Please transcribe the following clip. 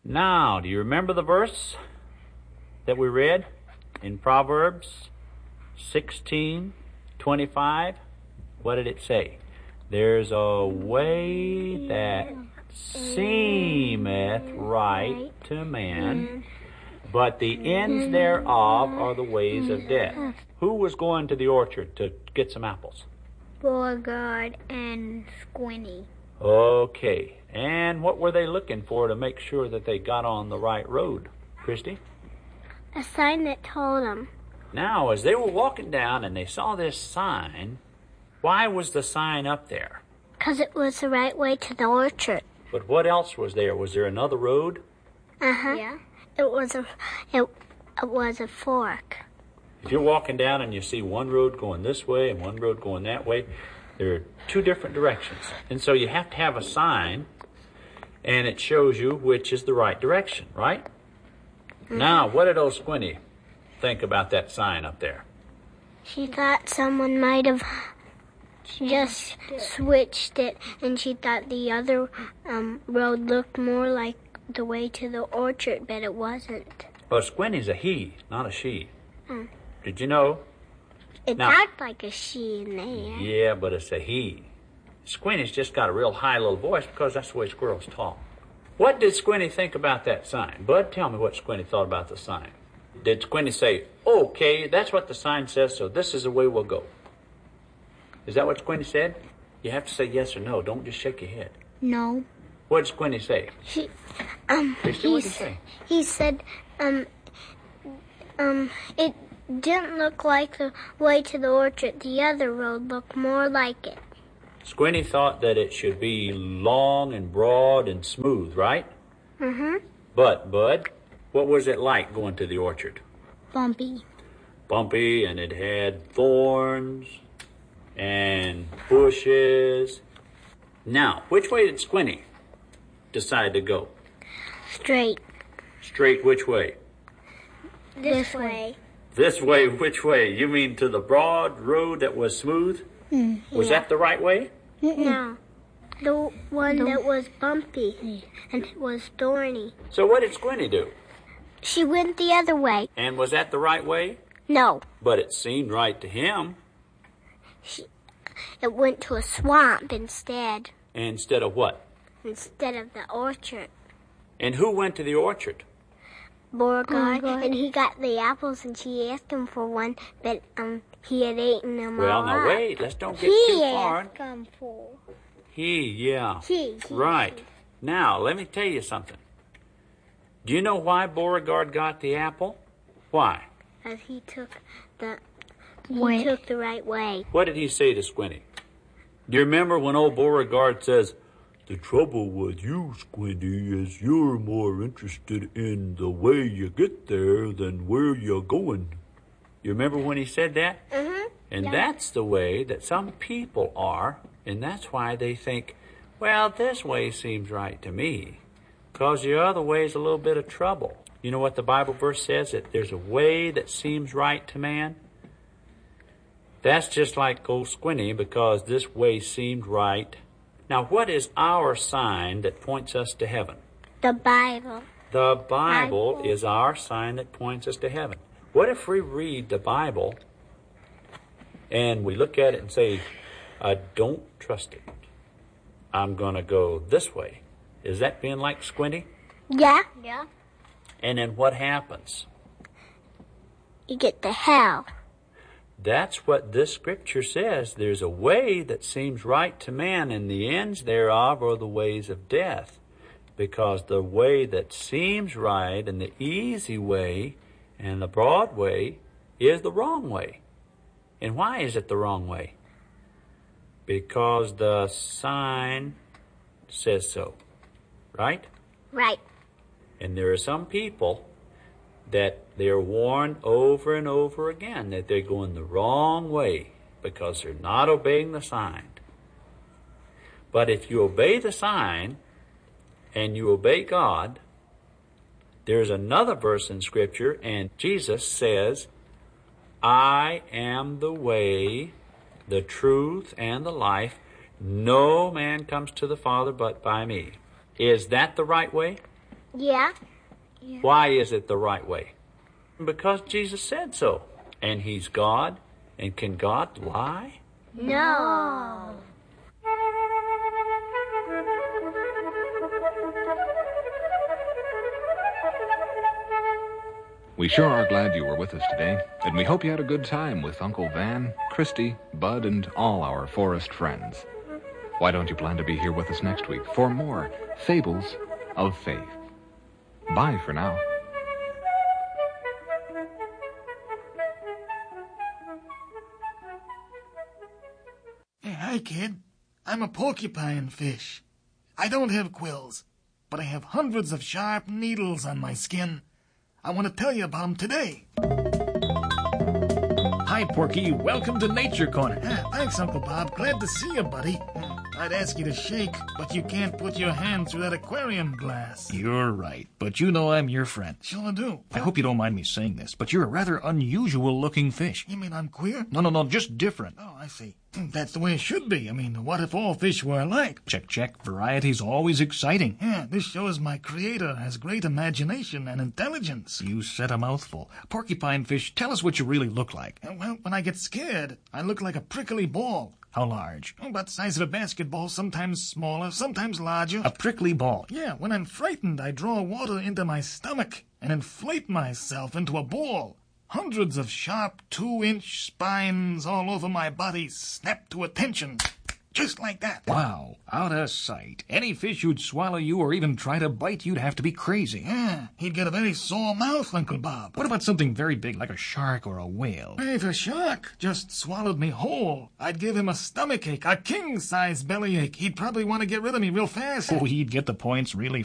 Now, do you remember the verse that we read in Proverbs 16:25? What did it say? There's a way that seemeth right to man, but the ends thereof are the ways of death. Who was going to the orchard to get some apples? Beauregard and Squinty. Okay. And what were they looking for to make sure that they got on the right road, Christy? A sign that told them. Now, as they were walking down and they saw this sign, why was the sign up there? 'Cause it was the right way to the orchard. But what else was there? Was there another road? Yeah. It was a fork. If you're walking down and you see one road going this way and one road going that way, there are two different directions. And so you have to have a sign, and it shows you which is the right direction, right? Now, what did old Squinty think about that sign up there? She thought someone might have just switched it, and she thought the other road looked more like the way to the orchard, but it wasn't. Well, Squinty's a he, not a she. Did you know? It talked like a she in there. Yeah, but it's a he. Squinty's just got a real high little voice because that's the way squirrels talk. What did Squinty think about that sign? Bud, tell me what Squinty thought about the sign. Did Squinty say, okay, that's what the sign says, so this is the way we'll go? Is that what Squinty said? You have to say yes or no. Don't just shake your head. No. What did Squinty say? Christy, what did he say? He said, it didn't look like the way to the orchard. The other road looked more like it. Squinty thought that it should be long and broad and smooth, right? But, Bud, what was it like going to the orchard? Bumpy. Bumpy, and it had thorns and bushes. Now, which way did Squinty decide to go? Straight. Straight which way? This way. This way, which way? You mean to the broad road that was smooth? Was that the right way? No. The one that was bumpy and was thorny. So what did Squinty do? She went the other way. And was that the right way? No. But it seemed right to him. It went to a swamp instead. Instead of what? Instead of the orchard. And who went to the orchard? Beauregard, and he got the apples, and she asked him for one, but he had eaten them all Well, now up. wait, let's don't get too far. He asked him for. Yeah. He. Right. Now, let me tell you something. Do you know why Beauregard got the apple? Why? Because he took the right way. What did he say to Squinty? Do you remember when old Beauregard says, the trouble with you, Squinty, is you're more interested in the way you get there than where you're going. You remember when he said that? And that's the way that some people are, and that's why they think, well, this way seems right to me, because the other way is a little bit of trouble. You know what the Bible verse says? That there's a way that seems right to man? That's just like old Squinty, because this way seemed right. Now, what is our sign that points us to heaven? The Bible. The Bible is our sign that points us to heaven. What if we read the Bible and we look at it and say, I don't trust it. I'm going to go this way. Is that being like Squinty? Yeah. And then what happens? You get to hell. That's what this scripture says. There's a way that seems right to man, and the ends thereof are the ways of death. Because the way that seems right and the easy way and the broad way is the wrong way. And why is it the wrong way? Because the sign says so. Right? Right. And there are some people that they're warned over and over again that they're going the wrong way because they're not obeying the sign. But if you obey the sign and you obey God, there's another verse in Scripture, and Jesus says, I am the way, the truth, and the life. No man comes to the Father but by me. Is that the right way? Yeah. Why is it the right way? Because Jesus said so. And he's God. And can God lie? No. We sure are glad you were with us today, and we hope you had a good time with Uncle Van, Christy, Bud, and all our forest friends. Why don't you plan to be here with us next week for more Fables of Faith? Bye for now. Hey, hi, kid. I'm a porcupine fish. I don't have quills, but I have hundreds of sharp needles on my skin. I want to tell you about them today. Hi, Porky. Welcome to Nature Corner. Thanks, Uncle Bob. Glad to see you, buddy. I'd ask you to shake, but you can't put your hand through that aquarium glass. You're right, but you know I'm your friend. Sure do. I hope you don't mind me saying this, but you're a rather unusual-looking fish. You mean I'm queer? No, just different. Oh, I see. That's the way it should be. I mean, what if all fish were alike? Check. Variety's always exciting. Yeah, this shows my creator has great imagination and intelligence. You said a mouthful. Porcupine fish, tell us what you really look like. Well, when I get scared, I look like a prickly ball. How large? About the size of a basketball, sometimes smaller, sometimes larger. A prickly ball. Yeah, when I'm frightened, I draw water into my stomach and inflate myself into a ball. Hundreds of sharp 2-inch spines all over my body snap to attention. Just like that. Wow, out of sight. Any fish who'd swallow you or even try to bite you'd have to be crazy. Yeah, he'd get a very sore mouth, Uncle Bob. What about something very big like a shark or a whale? If a shark just swallowed me whole, I'd give him a stomachache, a king-size bellyache. He'd probably want to get rid of me real fast. Oh, he'd get the points really